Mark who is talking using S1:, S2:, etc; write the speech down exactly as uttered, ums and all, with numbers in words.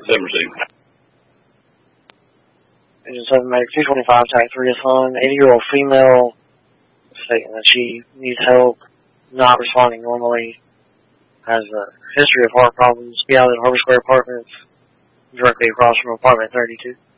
S1: seven received.
S2: Engine seven Medic two twenty-five, Tag three is on. eighty-year-old female stating that she needs help, not responding normally, has a history of heart problems, be out at Harbor Square Apartments, directly across from apartment thirty-two.